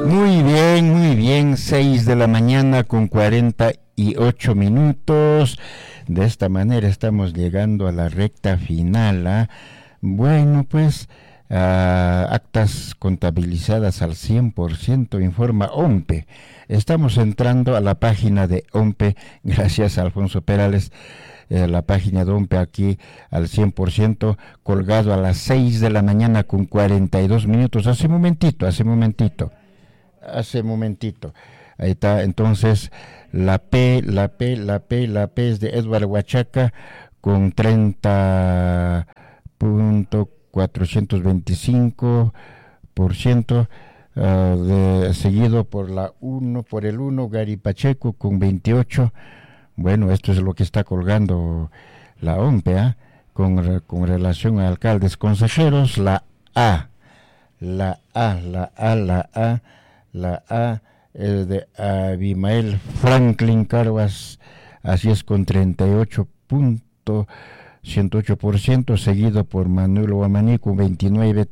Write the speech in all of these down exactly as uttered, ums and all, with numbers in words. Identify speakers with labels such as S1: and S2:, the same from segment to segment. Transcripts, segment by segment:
S1: Muy bien, muy bien, seis de la mañana con cuarenta y ocho minutos. De esta manera estamos llegando a la recta final. ¿eh? Bueno, pues uh, actas contabilizadas al cien por ciento, informa OMPE. Estamos entrando a la página de OMPE, gracias a Alfonso Perales. Eh, la página de OMPE aquí al cien por ciento, colgado a las seis de la mañana con cuarenta y dos minutos. Hace momentito, hace momentito. Hace momentito. Ahí está, entonces, la P, la P, la P, la P es de Edward Huachaca con treinta punto cuatrocientos veinticinco por ciento, uh, de, seguido por la uno, por el uno, Gary Pacheco con veintiocho. Bueno, esto es lo que está colgando la OMPE, ¿eh? con, con relación a alcaldes consejeros. La A, la A, la A, la A, la A es de Abimael Franklin Carvas, así es, con treinta y ocho punto ciento ocho por ciento, seguido por Manuel Guamaní con veintinueve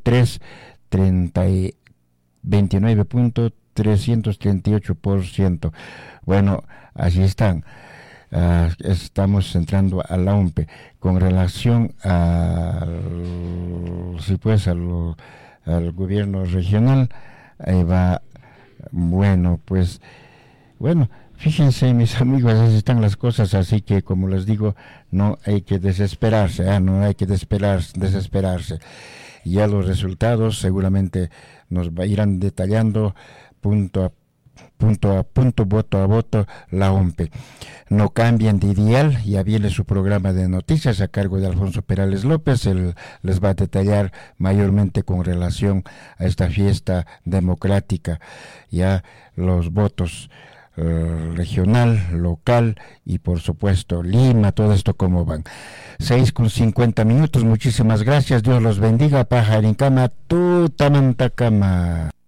S1: punto trescientos treinta y ocho por ciento. Bueno, así están. Uh, estamos entrando a la OMPE con relación a, si pues, al, al gobierno regional. Ahí va. Bueno, pues, bueno, fíjense, mis amigos, así están las cosas, así que, como les digo, no hay que desesperarse, ¿eh? no hay que desesperarse, desesperarse. Ya los resultados seguramente nos irán detallando punto a punto a punto, voto a voto, la OMPE. No cambien de dial, ya viene su programa de noticias a cargo de Alfonso Perales López. Él les va a detallar mayormente con relación a esta fiesta democrática, ya los votos uh, regional, local y por supuesto Lima, todo esto cómo van. Seis con cincuenta minutos, muchísimas gracias, Dios los bendiga, Pajarincama, Tutamantacama.